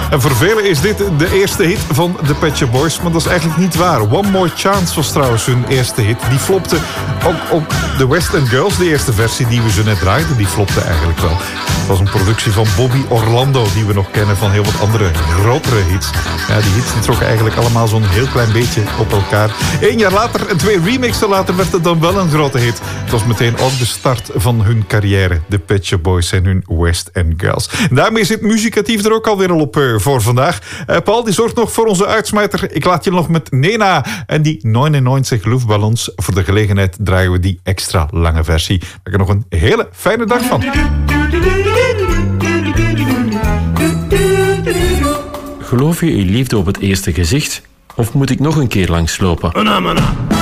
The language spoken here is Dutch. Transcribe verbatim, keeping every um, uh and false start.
En voor velen is dit de eerste hit van de Pet Shop Boys, maar dat is eigenlijk niet waar. One More Chance was trouwens hun eerste hit. Die flopte ook op de West End Girls, de eerste versie die we zo net draaiden. Die flopte eigenlijk wel. Het was een productie van Bobby Orlando, die we nog kennen van heel wat andere grotere hits. Ja, die hits die trokken eigenlijk allemaal zo'n heel klein beetje op elkaar. Eén jaar later en twee remixen later werd het dan wel een grote hit. Het was meteen ook de start van hun carrière. De Pet Shop Boys en hun West End Girls. En daarmee zit muzikatief er ook alweer al op uh, voor vandaag. Uh, Paul, die zorgt nog voor onze uitsmijter. Ik laat je nog met Nena en die negenennegentig luchtballons. Voor de gelegenheid draaien we die extra lange versie. Maak er nog een hele fijne dag van. Geloof je in liefde op het eerste gezicht? Of moet ik nog een keer langslopen?